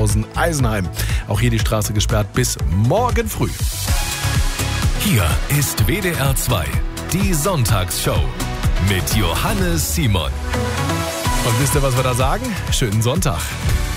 Oberhausen-Eisenheim. Auch hier die Straße gesperrt bis morgen früh. Hier ist WDR 2, die Sonntagsshow mit Johannes Simon. Und wisst ihr, was wir da sagen? Schönen Sonntag.